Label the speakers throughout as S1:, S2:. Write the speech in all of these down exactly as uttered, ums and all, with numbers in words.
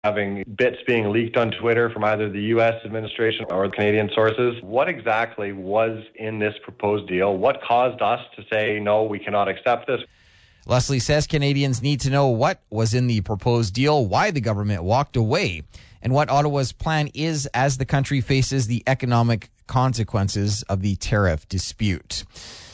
S1: having bits being leaked on Twitter from either the U S administration or Canadian sources. What exactly was in this proposed deal? What caused us to say, no, we cannot accept this?
S2: Leslie says Canadians need to know what was in the proposed deal, why the government walked away, and what Ottawa's plan is as the country faces the economic consequences of the tariff dispute.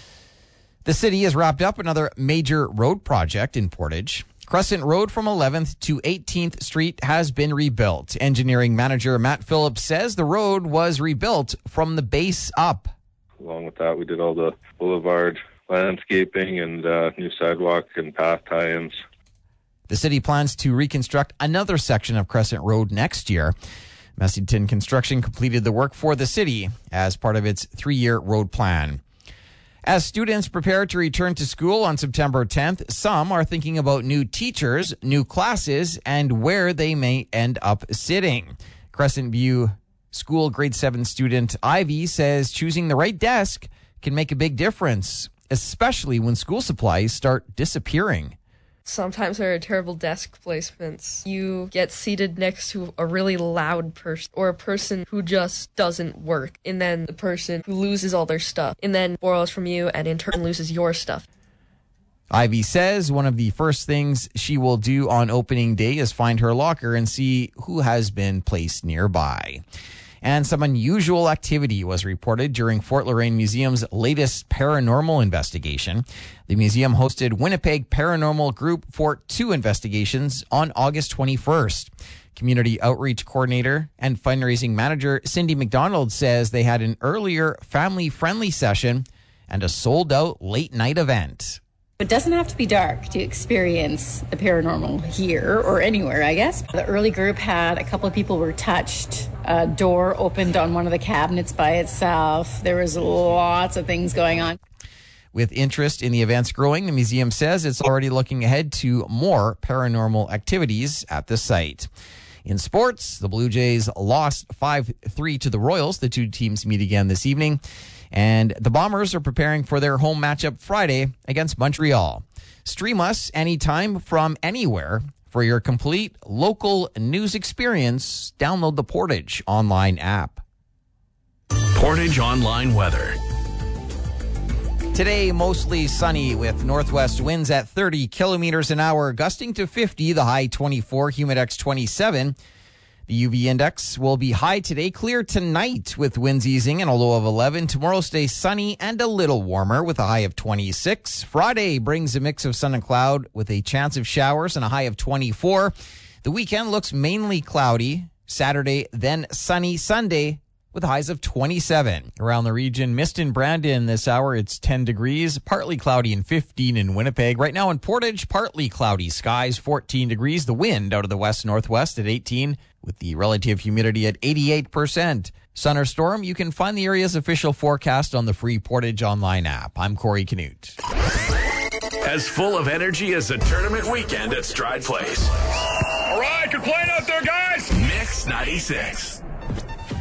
S2: The city has wrapped up another major road project in Portage. Crescent Road from eleventh to eighteenth Street has been rebuilt. Engineering manager Matt Phillips says the road was rebuilt from the base up.
S3: Along with that, we did all the boulevard landscaping and uh, new sidewalk and path tie-ins.
S2: The city plans to reconstruct another section of Crescent Road next year. Messington Construction completed the work for the city as part of its three-year road plan. As students prepare to return to school on September tenth, some are thinking about new teachers, new classes, and where they may end up sitting. Crescent View School grade seven student Ivy says choosing the right desk can make a big difference, especially when school supplies start disappearing.
S4: Sometimes there are terrible desk placements. You get seated next to a really loud person or a person who just doesn't work. And then the person who loses all their stuff and then borrows from you and in turn loses your stuff.
S2: Ivy says one of the first things she will do on opening day is find her locker and see who has been placed nearby. And some unusual activity was reported during Fort Loraine Museum's latest paranormal investigation. The museum hosted Winnipeg Paranormal Group for two investigations on August twenty-first. Community outreach coordinator and fundraising manager Cindy McDonald says they had an earlier family-friendly session and a sold-out late-night event.
S5: It doesn't have to be dark to experience the paranormal here or anywhere, I guess. The early group had a couple of people were touched. A door opened on one of the cabinets by itself. There was lots of things going on.
S2: With interest in the events growing, the museum says it's already looking ahead to more paranormal activities at the site. In sports, the Blue Jays lost five three to the Royals. The two teams meet again this evening. And the Bombers are preparing for their home matchup Friday against Montreal. Stream us anytime from anywhere. For your complete local news experience, download the Portage Online app.
S6: Portage Online weather.
S2: Today, mostly sunny with northwest winds at thirty kilometers an hour, gusting to fifty, the high twenty-four, humidex twenty-seven. The U V index will be high today, clear tonight with winds easing and a low of eleven. Tomorrow stays sunny and a little warmer with a high of twenty-six. Friday brings a mix of sun and cloud with a chance of showers and a high of twenty-four. The weekend looks mainly cloudy. Saturday, then sunny. Sunday with highs of twenty-seven. Around the region, mist in Brandon this hour, it's ten degrees. Partly cloudy and fifteen in Winnipeg. Right now in Portage, partly cloudy skies, fourteen degrees. The wind out of the west-northwest at eighteen. With the relative humidity at eighty-eight percent. Sun or storm, you can find the area's official forecast on the free Portage Online app. I'm Corey Canute.
S6: As full of energy as a tournament weekend at Stride Place.
S7: All right, good playing out there, guys.
S6: Mix ninety-six.